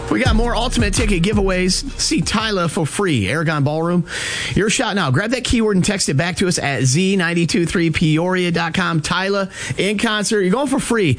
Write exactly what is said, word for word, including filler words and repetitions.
We got more ultimate ticket giveaways. See Tyla for free. Aragon Ballroom. Your shot now. Grab that keyword and text it back to us at Z nine two three Peoria dot com. Tyla in concert. You're going for free.